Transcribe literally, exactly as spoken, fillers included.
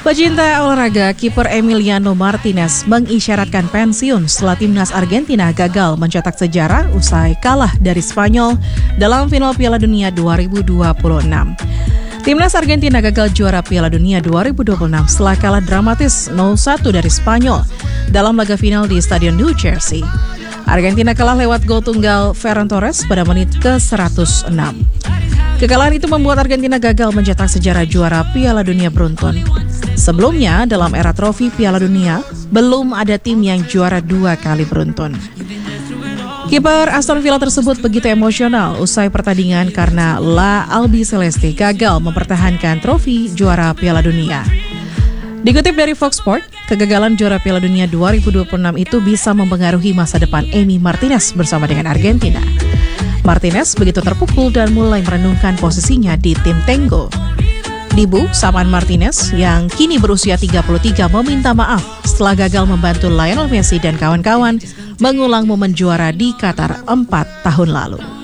Pecinta olahraga, kiper Emiliano Martinez mengisyaratkan pensiun setelah timnas Argentina gagal mencetak sejarah usai kalah dari Spanyol dalam final Piala Dunia dua ribu dua puluh enam. Timnas Argentina gagal juara Piala Dunia dua ribu dua puluh enam setelah kalah dramatis nol satu dari Spanyol dalam laga final di Stadion New Jersey. Argentina kalah lewat gol tunggal Ferran Torres pada menit ke seratus enam. Kekalahan itu membuat Argentina gagal mencetak sejarah juara Piala Dunia beruntun. Sebelumnya, dalam era trofi Piala Dunia, belum ada tim yang juara dua kali beruntun. Kiper Aston Villa tersebut begitu emosional usai pertandingan karena La Albiceleste gagal mempertahankan trofi juara Piala Dunia. Dikutip dari Fox Sport, kegagalan juara Piala Dunia dua ribu dua puluh enam itu bisa mempengaruhi masa depan Emi Martinez bersama dengan Argentina. Martinez begitu terpukul dan mulai merenungkan posisinya di tim Tengo. Dibu Saman Martinez yang kini berusia tiga puluh tiga meminta maaf setelah gagal membantu Lionel Messi dan kawan-kawan mengulang momen juara di Qatar empat tahun lalu.